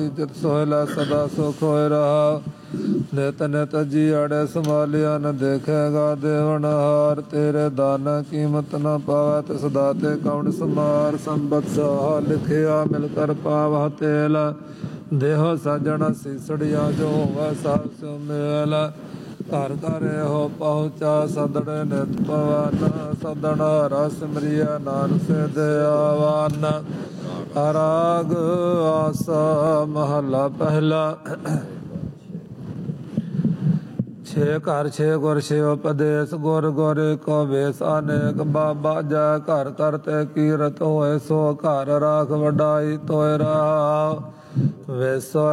ਚਿਤ ਸੋਹਿਲਾ ਸਦਾ ਸੁਖ ਹੋਇ ਰਹਾ। ਨਿਤ ਨਿਤ ਜੀ ਅੜੇ ਸੰਭਾਲਿਆ ਨ ਦੇਖੇਗਾ ਦੇਵਨ ਹਾਰ। ਤੇਰੇ ਦਾਨ ਕੀਮਤ ਨ ਪਾਵੈ ਤਿਸ ਦਾਤੇ ਕਉਣ ਸਮਾਰ। ਸੰਬਤ ਸਾਹ ਲਿਖਿਆ ਮਿਲ ਕਰ ਪਾਵਹ ਤੇਲ। ਦੇਹੋ ਸਾਜਣ ਸੀਸੜੀਆਂ ਜੋ ਹੋਵੈ ਸਭ ਸਿਉ ਮੇਲ। ਘਰ ਘਰ ਇਹੋ ਪਹੁੰਚਾ ਸਦੜੇ ਨਿਤ ਪਵਨ। ਸਦਨ ਰਸ ਮਰੀਆ ਨਾਨਕ ਸੇ ਦਿਆਵਾਨ। ਰਾਗ ਆਸਾ ਮਹਲਾ ਪਹਿਲਾ। ਛੇ ਘਰ ਛੇ ਗੁਰ ਛੇ ਉਪਦੇਸ਼। ਗੁਰ ਗੁਰ ਕੋ ਵੇਸ ਅਨੇਕ। ਬਾਬਾ ਜੈ ਘਰ ਘਰ ਤੇ ਕੀਰਤ ਹੋਏ। ਸੋ ਘਰ ਰਾਖ ਵਡਾਈ ਤੋਇ ਰਹਾ। ਵੇਸੋ